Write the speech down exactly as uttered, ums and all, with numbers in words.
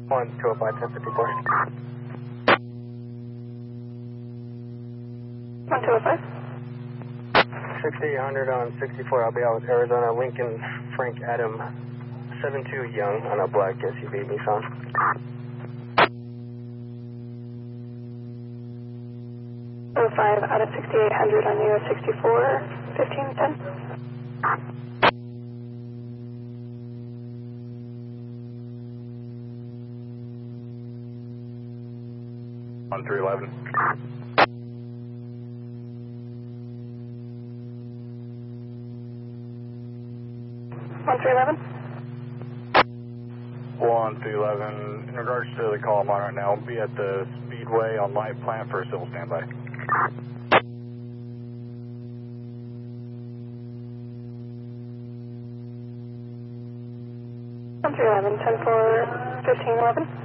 one two oh five, ten fifty-four. one two oh five. sixty-eight hundred on sixty-four, I'll be out with Arizona Lincoln Frank Adam seven two Young on a black S U V Nissan. oh five out of sixty-eight hundred on U S sixty-four, fifteen ten. one three eleven. one three eleven. one three eleven, in regards to the call I'm on right now, I'll be at the Speedway on live plant for a civil standby. one three eleven, ten four, fifteen eleven.